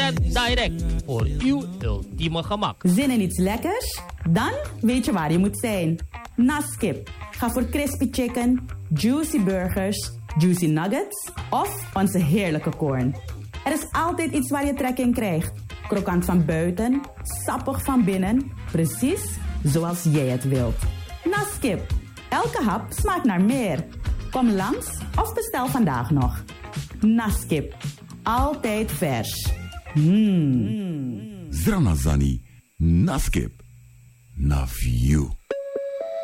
NetDirect voor uw ultieme gemak. Zin in iets lekkers? Dan weet je waar je moet zijn. Naskip. Ga voor crispy chicken, juicy burgers, juicy nuggets of onze heerlijke corn. Er is altijd iets waar je trek in krijgt. Krokant van buiten, sappig van binnen. Precies zoals jij het wilt. Naskip. Elke hap smaakt naar meer. Kom langs of bestel vandaag nog. Naskip. Altijd vers. Zranazani. Naskip. Na view.